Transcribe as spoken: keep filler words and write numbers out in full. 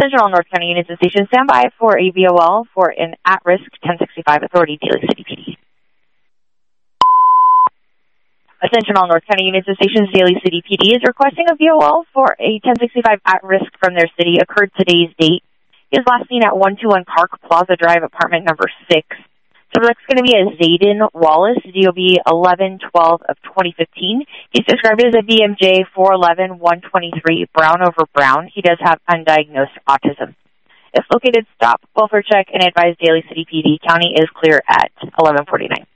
Attention all North County units and stations, stand by for a V O L for an at-risk ten sixty-five Authority Daly City P D. Attention all North County units and stations, Daly City P D is requesting a V O L for a ten sixty-five at-risk from their city, occurred today's date. He is last seen at one twenty-one Park Plaza Drive, apartment number six. Subject's going to be a Zayden Wallace, D O B eleven twelve of twenty fifteen. He's described as a B M J four eleven one twenty-three, brown over brown. He does have undiagnosed autism. If located, stop, welfare check, and advise Daly City P D. County is clear at eleven forty-nine.